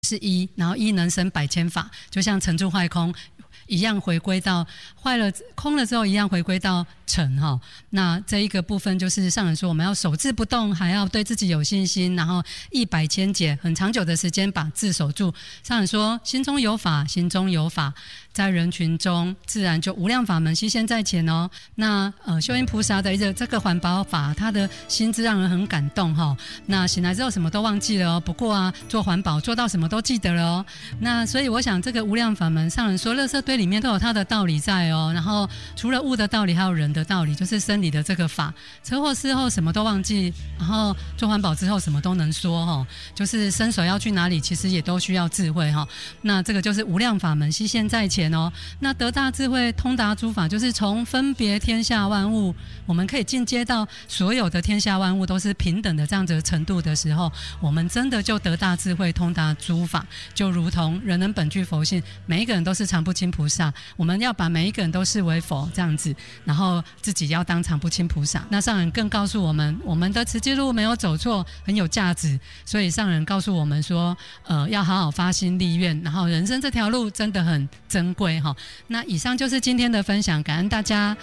是一，然后一能生百千法，就像成住坏空一样，回归到坏了空了之后一样回归到成哈。那这一个部分就是上人说我们要守志不动，还要对自己有信心，然后一百千劫很长久的时间把志守住。上人说心中有法，心中有法，在人群中自然就无量法门悉现在前哦。那修因菩萨的这个环保法，他的心智让人很感动哈。那醒来之后什么都忘记了哦，不过啊做环保做到什么都记得了哦。那所以我想这个无量法门，上人说垃圾堆里面都有它的道理在哦。然后除了物的道理，还有人的道理，就是生理的这个法。车祸事后什么都忘记，然后做环保之后什么都能说哈。就是伸手要去哪里，其实也都需要智慧哈。那这个就是无量法门悉现在前哦。那得大智慧通达诸法，就是从分别天下万物，我们可以进阶到所有的天下万物都是平等的这样子的程度的时候，我们真的就得大智慧通达诸法，就如同人人本具佛性，每一个人都是常不轻菩萨，我们要把每一个人都视为佛这样子，然后自己要当常不轻菩萨。那上人更告诉我们，我们的持戒路没有走错，很有价值，所以上人告诉我们说要好好发心立愿，然后人生这条路真的很珍贵哈。那以上就是今天的分享，感恩大家。